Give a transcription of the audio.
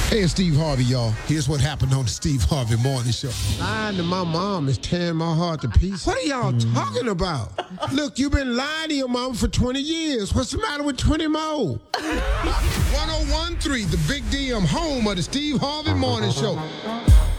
Hey, it's Steve Harvey, y'all. Here's what happened on the Steve Harvey Morning Show. Lying to my mom is tearing my heart to pieces. What are y'all talking about? Look, you've been lying to your mom for 20 years. What's the matter with 20 more? 1013, the Big DM, home of the Steve Harvey Morning Show.